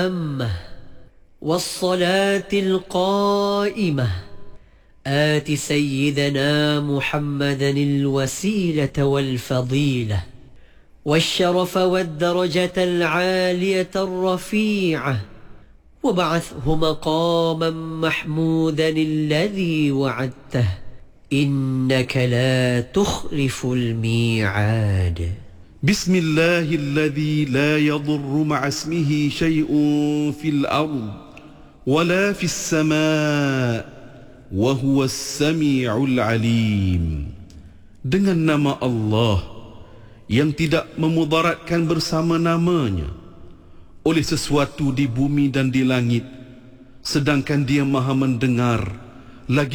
والصلاة القائمة آت سيدنا محمدا الوسيلة والفضيلة والشرف والدرجة العالية الرفيعة وابعثه مقاما محمودا الذي وعدته إنك لا تخلف الميعاد. بسم الله الذي لا يضر مع اسمه شيء في الأرض ولا في السماء وهو السميع العليم. Dengan nama Allah yang tidak memudaratkan bersama namanya oleh sesuatu di bumi dan di langit, sedangkan Dia Maha mendengar lagi